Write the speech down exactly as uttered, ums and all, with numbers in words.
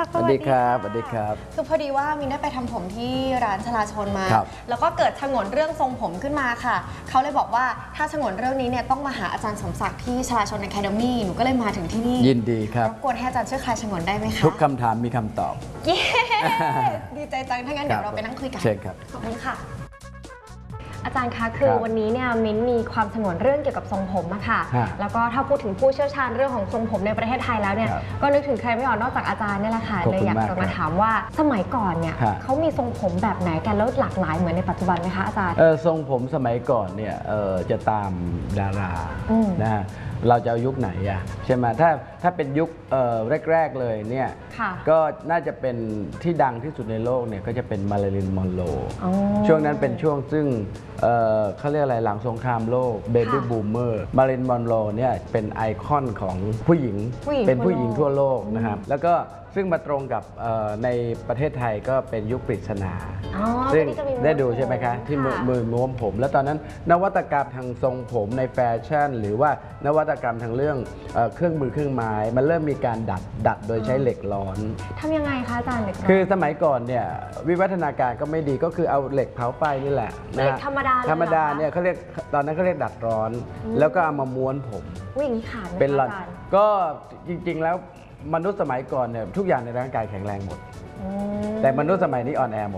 สวัสดีครับสวัสดีครับคือพอดีว่ามินได้ไปทำผมที่ร้านชลาชนมาครับแล้วก็เกิดฉงนเรื่องทรงผมขึ้นมาค่ะเขาเลยบอกว่าถ้าฉงนเรื่องนี้เนี่ยต้องมาหาอาจารย์สมศักดิ์ที่ชลาชนอะคาเดมี่หนูก็เลยมาถึงที่นี่ยินดีครับรบกวนให้อาจารย์ช่วยคลายฉงนได้ไหมคะทุกคำถามมีคำตอบเย้ ดีใจจังถ้างั้นเดี๋ยวเราไปนั่งคุยกันเชิญครับขอบคุณค่ะ อาจารย์คะคือวันนี้เนี่ยมิ้นมีความสงวนเรื่องเกี่ยวกับทรงผมอะค่ะแล้วก็ถ้าพูดถึงผู้เชี่ยวชาญเรื่องของทรงผมในประเทศไทยแล้วเนี่ยก็นึกถึงใครไม่ออกนอกจากอาจารย์นี่แหละค่ะเลยอยากจะมาถามว่าสมัยก่อนเนี่ยเขามีทรงผมแบบไหนกันแล้วหลากหลายเหมือนในปัจจุบันไหมคะอาจารย์เออทรงผมสมัยก่อนเนี่ยเออจะตามดารานะฮะเราจะเอายุคไหนอะใช่ไหมถ้าถ้าเป็นยุคแรกๆเลยเนี่ยก็น่าจะเป็นที่ดังที่สุดในโลกเนี่ยก็จะเป็นมาริลีนมอนโรช่วงนั้นเป็นช่วงซึ่งเเขาเรียกอะไรหลังสงครามโลกเบบี้บูมเมอร์มาริลีนมอนโรเนี่ยเป็นไอคอนของผู้หญิงเป็นผู้หญิงทั่วโลกนะครับแล้วก็ซึ่งมาตรงกับในประเทศไทยก็เป็นยุคปริศนาซึ่งได้ดูใช่ไหมคะที่มือมือม้วนผม แล้วตอนนั้นนวัตกรรมทางทรงผมในแฟชั่นหรือว่านวัตกรรมทางเรื่องเครื่องมือเครื่องไม้มันเริ่มมีการดัดดัดโดยใช้เหล็กร้อนทำยังไงคะอาจารย์เหล็กร้อนคือสมัยก่อนเนี่ยวิวัฒนาการก็ไม่ดีก็คือเอาเหล็กเผาไฟนี่แหละเหล็กธรรมดาธรรมดาเนี่ยเขาเรียกตอนนั้นเขาเรียกดัดร้อนแล้วก็เอามาม้วนผมวิ่งขาดเป็นหลอดก็จริงๆแล้วมนุษย์สมัยก่อนเนี่ยทุกอย่างในร่างกายแข็งแรงหมดแต่มนุษย์สมัยนี้อ่อนแอหมด